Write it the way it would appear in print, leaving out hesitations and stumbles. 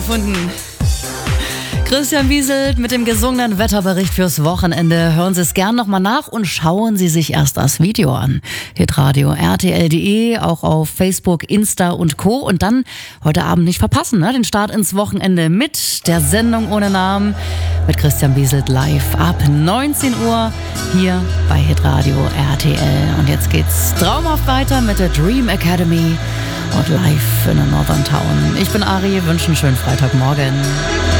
gefunden. Christian Wieselt mit dem gesungenen Wetterbericht fürs Wochenende. Hören Sie es gern nochmal nach und schauen Sie sich erst das Video an. Hitradio RTL.de, auch auf Facebook, Insta und Co. Und dann heute Abend nicht verpassen, ne? Den Start ins Wochenende mit der Sendung ohne Namen mit Christian Wieselt live ab 19 Uhr hier bei Hitradio RTL. Und jetzt geht's traumhaft weiter mit der Dream Academy und live in a Northern Town. Ich bin Ari, wünsche einen schönen Freitagmorgen.